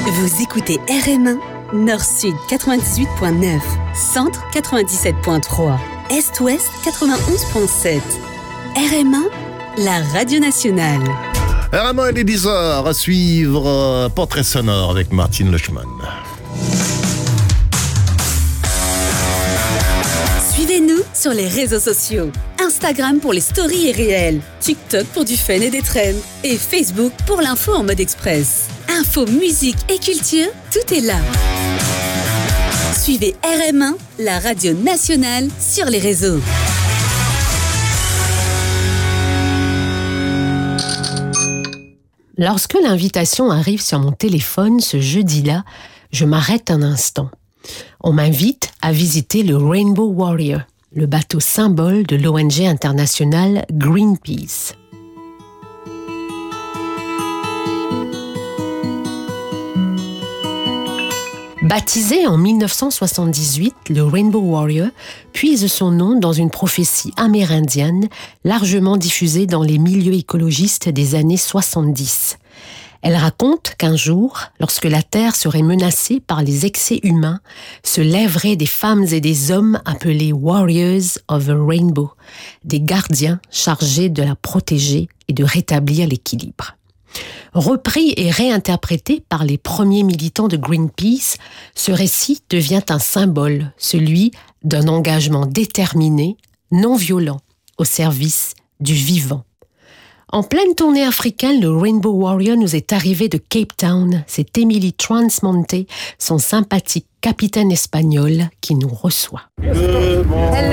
Vous écoutez RM1, Nord-Sud 98.9, Centre 97.3, Est-Ouest 91.7. RM1, la radio nationale. RM1, il est 10h, à suivre Portrait sonore avec Martine Lechman. Suivez-nous sur les réseaux sociaux. Instagram pour les stories et réels, TikTok pour du fun et des trends, et Facebook pour l'info en mode express. Info, musique et culture, tout est là. Suivez RM1, la radio nationale, sur les réseaux. Lorsque l'invitation arrive sur mon téléphone ce jeudi-là, je m'arrête un instant. On m'invite à visiter le Rainbow Warrior, le bateau symbole de l'ONG internationale Greenpeace. Baptisé en 1978, le Rainbow Warrior puise son nom dans une prophétie amérindienne largement diffusée dans les milieux écologistes des années 70. Elle raconte qu'un jour, lorsque la Terre serait menacée par les excès humains, se lèveraient des femmes et des hommes appelés Warriors of the Rainbow, des gardiens chargés de la protéger et de rétablir l'équilibre. Repris et réinterprété par les premiers militants de Greenpeace, ce récit devient un symbole, celui d'un engagement déterminé, non violent, au service du vivant. En pleine tournée africaine, le Rainbow Warrior nous est arrivé de Cape Town. C'est Emily Transmonte, son sympathique capitaine espagnol, qui nous reçoit. Hello.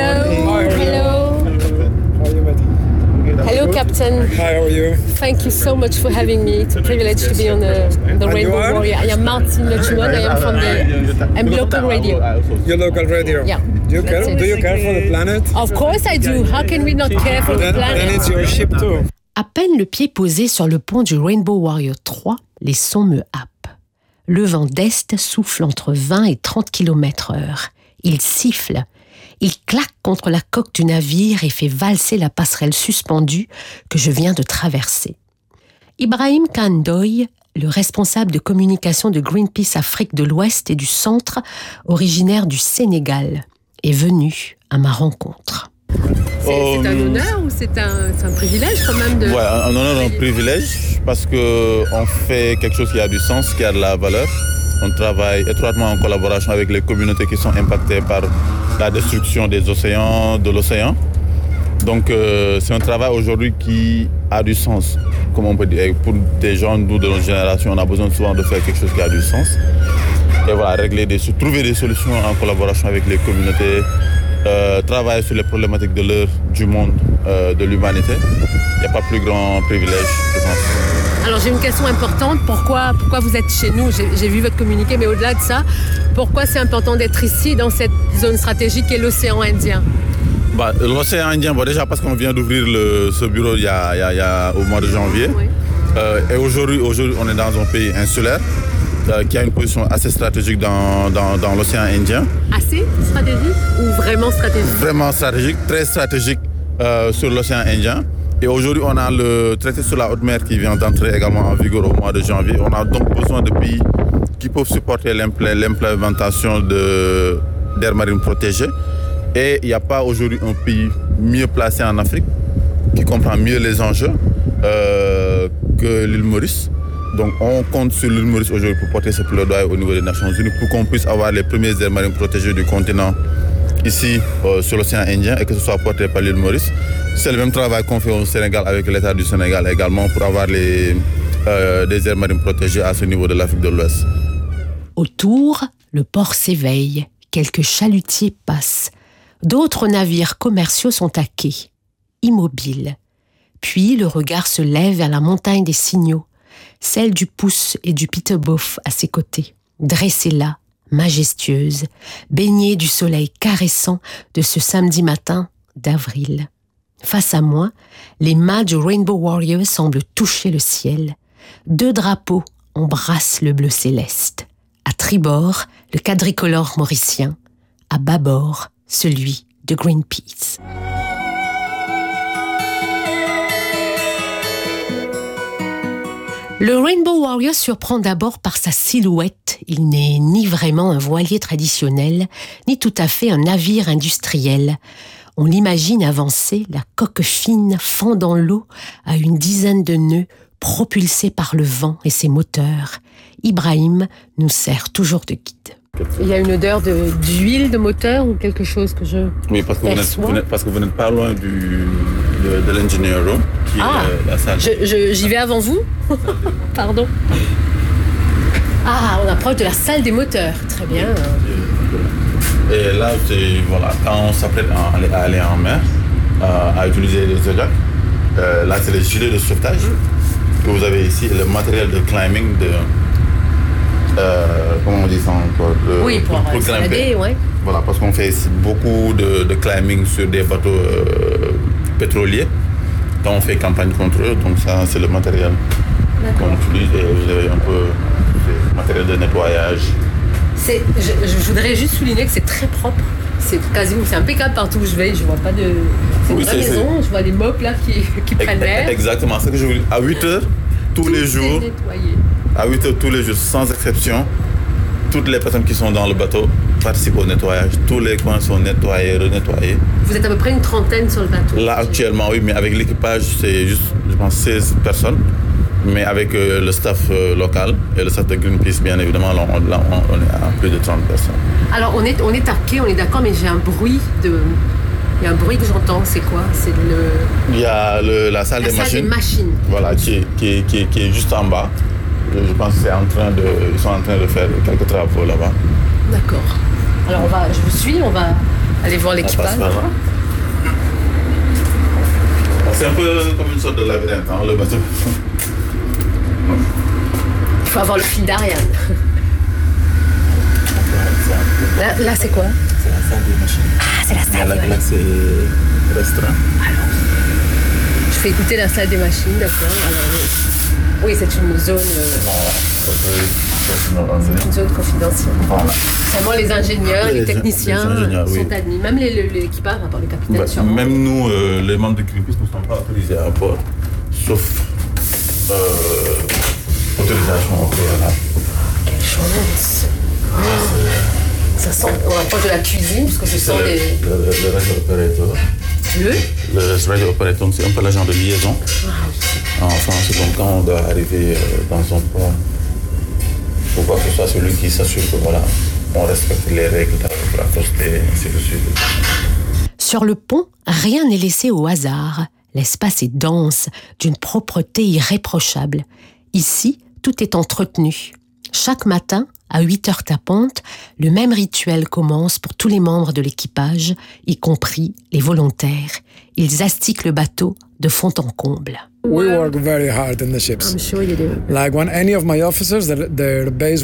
Hello, Captain. Hi, how are you? Thank you so much for having me. It's a privilege to be on the Rainbow Warrior. I am Martine Lechman. I am from I'm local radio. Your local radio? Yeah. Do you care for the planet? Of course I do. How can we not care for the planet? Then it's your ship too. À peine le pied posé sur le pont du Rainbow Warrior 3, les sons me happent. Le vent d'est souffle entre 20 et 30 km/h. Il siffle. Il claque contre la coque du navire et fait valser la passerelle suspendue que je viens de traverser. Ibrahim Kandoy, le responsable de communication de Greenpeace Afrique de l'Ouest et du Centre, originaire du Sénégal, est venu à ma rencontre. C'est un honneur ou c'est un privilège quand même de... Ouais, un honneur et un privilège parce qu'on fait quelque chose qui a du sens, qui a de la valeur. On travaille étroitement en collaboration avec les communautés qui sont impactées par la destruction des océans, de l'océan. Donc c'est un travail aujourd'hui qui a du sens, comme on peut dire. Pour des gens, nous de notre génération, on a besoin souvent de faire quelque chose qui a du sens. Et voilà, trouver des solutions en collaboration avec les communautés, travailler sur les problématiques de l'heure, du monde, de l'humanité. Il n'y a pas plus grand privilège, je pense. Alors j'ai une question importante, pourquoi vous êtes chez nous? J'ai vu votre communiqué, mais au-delà de ça, pourquoi c'est important d'être ici, dans cette zone stratégique qu'est l'océan Indien? L'océan Indien, déjà parce qu'on vient d'ouvrir ce bureau il y a au mois de janvier. Oui. Et aujourd'hui, on est dans un pays insulaire qui a une position assez stratégique dans l'océan Indien. Assez stratégique ou vraiment stratégique? Vraiment stratégique, très stratégique sur l'océan Indien. Et aujourd'hui, on a le traité sur la haute mer qui vient d'entrer également en vigueur au mois de janvier. On a donc besoin de pays qui peuvent supporter l'implémentation d'aires marines protégées. Et il n'y a pas aujourd'hui un pays mieux placé en Afrique qui comprend mieux les enjeux que l'île Maurice. Donc on compte sur l'île Maurice aujourd'hui pour porter ce plaidoyer au niveau des Nations Unies pour qu'on puisse avoir les premières aires marines protégées du continent ici sur l'océan Indien et que ce soit porté par l'île Maurice. C'est le même travail qu'on fait au Sénégal avec l'État du Sénégal également pour avoir des aires marines protégées à ce niveau de l'Afrique de l'Ouest. Autour, le port s'éveille, quelques chalutiers passent. D'autres navires commerciaux sont à quai, immobiles. Puis le regard se lève vers la montagne des signaux, celle du Pouce et du Peterbof à ses côtés, dressée là, majestueuse, baignée du soleil caressant de ce samedi matin d'avril. Face à moi, les mâts du Rainbow Warrior semblent toucher le ciel. 2 drapeaux embrassent le bleu céleste. À tribord, le quadricolore mauricien. À bâbord, celui de Greenpeace. Le Rainbow Warrior surprend d'abord par sa silhouette. Il n'est ni vraiment un voilier traditionnel, ni tout à fait un navire industriel. On l'imagine avancer, la coque fine fendant l'eau à une dizaine de nœuds, propulsé par le vent et ses moteurs. Ibrahim nous sert toujours de guide. Il y a une odeur d'huile de moteur ou quelque chose que je... Oui, parce que vous n'êtes pas loin de l'engineer room, qui est la salle. J'y vais avant vous. Pardon. Ah, on approche de la salle des moteurs. Très bien. Et là, quand on s'apprête à aller en mer, à utiliser les Zodiac, là, c'est les gilets de sauvetage que vous avez ici, le matériel de climbing, comment on dit ça encore, pour grimper. Ouais. Voilà, parce qu'on fait ici beaucoup de climbing sur des bateaux pétroliers. Quand on fait campagne contre eux, donc ça, c'est le matériel qu'on utilise. Et vous avez un peu le matériel de nettoyage. Je voudrais juste souligner que c'est très propre. C'est impeccable partout où je vais. Je vois pas de. C'est une vraie maison. Je vois les mops là qui prennent l'air. Exactement. C'est que je vous dis. À 8h, tous les jours. À 8h, tous les jours, sans exception, toutes les personnes qui sont dans le bateau participent au nettoyage. Tous les coins sont nettoyés, renettoyés. Vous êtes à peu près une trentaine sur le bateau? Là, actuellement, oui, mais avec l'équipage, c'est juste, je pense, 16 personnes. Mais avec le staff local et le staff de Greenpeace, bien évidemment, là, on est à plus de 30 personnes. Alors, on est à quai, on est d'accord, mais j'ai un bruit de... Il y a un bruit que j'entends, c'est quoi? C'est Il y a la salle des machines. Voilà, qui est juste en bas. Je pense qu'ils sont en train de faire quelques travaux là-bas. D'accord. Alors, je vous suis, on va aller voir l'équipage. C'est un peu comme une sorte de labyrinthe, hein, le bateau. Il faut avoir le fil d'Ariane. Là, c'est quoi? C'est la salle des machines. Ah, c'est la salle des machines. C'est restaurant. Alors, je fais écouter la salle des machines, d'accord. Alors, oui, c'est une zone... une zone confidentielle. Voilà. Seulement les ingénieurs, les techniciens sont admis. Même l'équipage, à part le capitaine, sûrement. Même nous, les membres de Greenpeace, ne sont pas autorisés à bord, sauf autorisation préalable. Quelle chance! Ça sent, on approche de la cuisine, puisque ce sont les... Le radio operator. Le radio operator, c'est un peu l'agent de liaison en France. Donc quand on doit arriver dans un pont, il faut voir que ce soit celui qui s'assure que on respecte les règles d'accoster, ainsi de suite. Sur le pont, rien n'est laissé au hasard. L'espace est dense, d'une propreté irréprochable. Ici, tout est entretenu. Chaque matin, à 8h tapantes, le même rituel commence pour tous les membres de l'équipage, y compris les volontaires. Ils astiquent le bateau de fond en comble. We work very hard in the ships. I'm sure you do. Like when any of my officers, their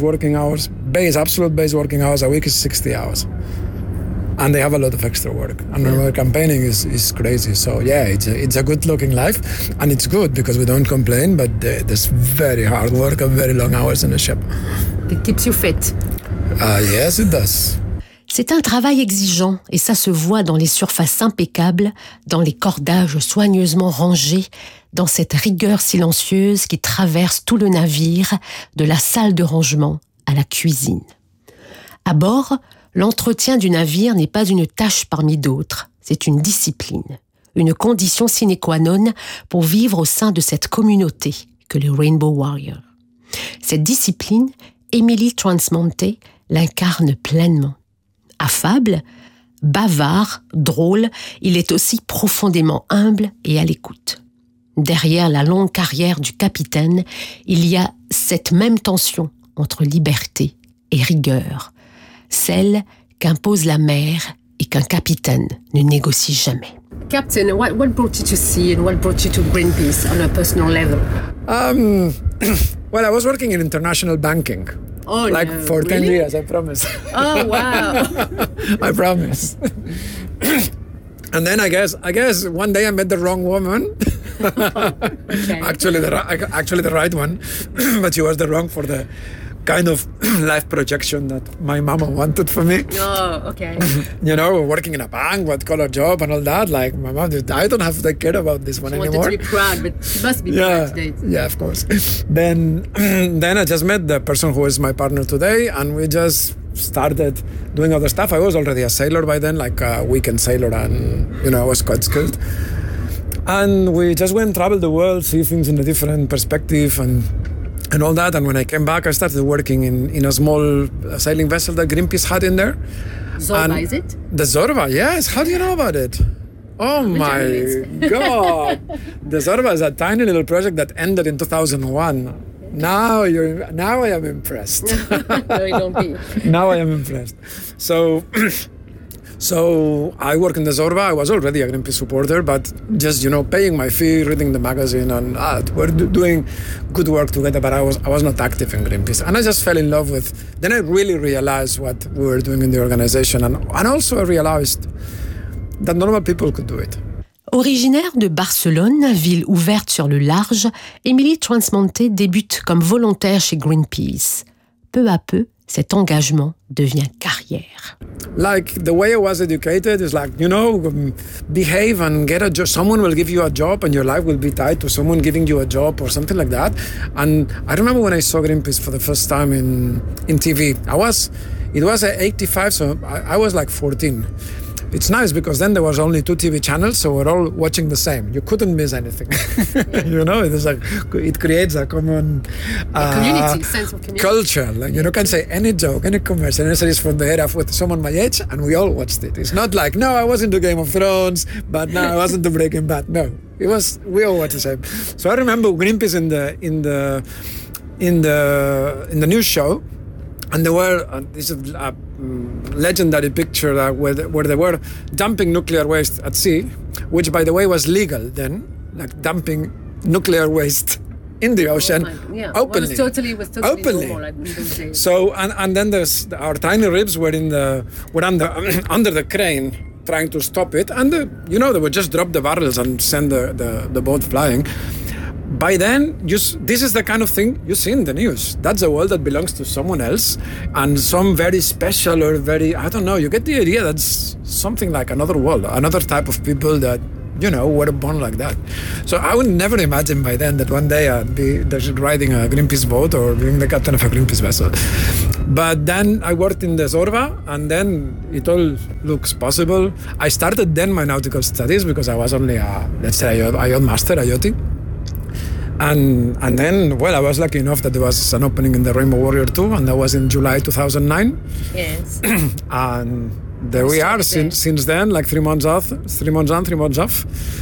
absolute base working hours a week is 60 hours. And they have a lot of extra work. And our campaigning is crazy. So yeah, it's a good looking life. And it's good because we don't complain, but there's very hard work and very long hours in the ship. It keeps you fit. Yes, it does. C'est un travail exigeant et ça se voit dans les surfaces impeccables, dans les cordages soigneusement rangés, dans cette rigueur silencieuse qui traverse tout le navire, de la salle de rangement à la cuisine. À bord, l'entretien du navire n'est pas une tâche parmi d'autres, c'est une discipline, une condition sine qua non pour vivre au sein de cette communauté que le Rainbow Warrior. Cette discipline, Emily Transmonte l'incarne pleinement. Affable, bavard, drôle, il est aussi profondément humble et à l'écoute. Derrière la longue carrière du capitaine, il y a cette même tension entre liberté et rigueur, celle qu'impose la mer et qu'un capitaine ne négocie jamais. Captain, what brought you to sea and what brought you to Greenpeace on a personal level? Well, I was working in international banking. Oh, like no, for 10 really? years, I promise. Oh, wow. I promise. And then I guess one day I met the wrong woman. Okay. Actually the right one, but she was the wrong for the kind of life projection that my mama wanted for me. Oh, okay. Working in a bank, white collar job and all that. Like my mom, I don't have to care about this one anymore. Wanted to be proud, but she must be proud today. Yeah, of course. Then I just met the person who is my partner today, and we just started doing other stuff. I was already a sailor by then, like a weekend sailor, and I was quite skilled. And we just went and traveled the world, see things in a different perspective and all that. And when I came back, I started working in a small sailing vessel that Greenpeace had in there. Zorba, is it? The Zorba, yes. How do you know about it? Oh my God. The Zorba is a tiny little project that ended in 2001. Now I am impressed. No, you don't be. Now I am impressed. So I work in the Zorba. I was already a Greenpeace supporter, but just paying my fee, reading the magazine, and we're doing good work together. But I was not active in Greenpeace, and I just fell in love with. Then I really realized what we were doing in the organization, and also I realized that normal people could do it. Originaire de Barcelone, ville ouverte sur le large, Émilie Transmonte débute comme volontaire chez Greenpeace. Peu à peu, cet engagement devient carrière. Like the way I was educated is like, behave and get a job. Someone will give you a job and your life will be tied to someone giving you a job or something like that. And I remember when I saw Greenpeace for the first time in TV. It was at 85, so I was like 14. It's nice because then there was only 2 TV channels, so we're all watching the same. You couldn't miss anything. It creates a common community, sense of community. Culture. Like, you can say any joke, any commercial, any series from the era with someone my age, and we all watched it. It's not like, no, I was into Game of Thrones, but no, I wasn't into Breaking Bad. No, we all watched the same. So I remember Greenpeace in the news show. And there were this is a legendary picture where they were dumping nuclear waste at sea, which, by the way, was legal then, like dumping nuclear waste in the ocean openly. It was totally openly. Normal in those days. So and then there's our tiny ribs were under the crane trying to stop it, and they would just drop the barrels and send the boat flying. By then, this is the kind of thing you see in the news. That's a world that belongs to someone else and some very special or very, I don't know, you get the idea that's something like another world, another type of people that, were born like that. So I would never imagine by then that one day I'd be riding a Greenpeace boat or being the captain of a Greenpeace vessel. But then I worked in the Zorba, and then it all looks possible. I started then my nautical studies because I was only a yacht master, a yachting. And then, I was lucky enough that there was an opening in the Rainbow Warrior 2, and that was in July 2009. Yes. And there we are since then, like 3 months on, 3 months off.